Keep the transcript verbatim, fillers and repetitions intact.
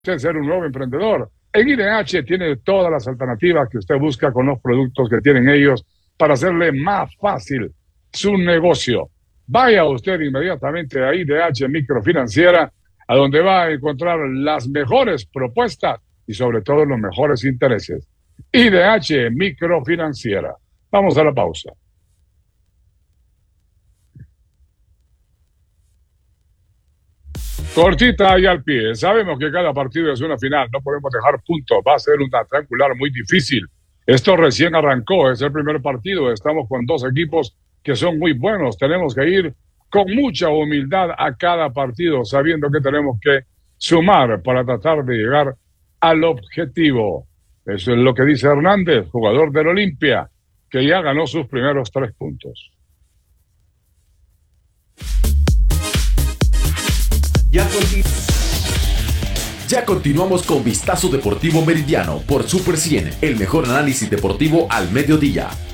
usted ser un nuevo emprendedor. En I D H tiene todas las alternativas que usted busca con los productos que tienen ellos para hacerle más fácil su negocio. Vaya usted inmediatamente a I D H Microfinanciera, a donde va a encontrar las mejores propuestas y sobre todo los mejores intereses. I D H Microfinanciera. Vamos a la pausa. Cortita y al pie. Sabemos que cada partido es una final. No podemos dejar puntos. Va a ser una triangular muy difícil. Esto recién arrancó. Es el primer partido. Estamos con dos equipos que son muy buenos. Tenemos que ir con mucha humildad a cada partido, sabiendo que tenemos que sumar para tratar de llegar al objetivo. Eso es lo que dice Hernández, jugador del Olimpia, que ya ganó sus primeros tres puntos. Ya, continu ya continuamos con Vistazo Deportivo Meridiano por Super cien, el mejor análisis deportivo al mediodía.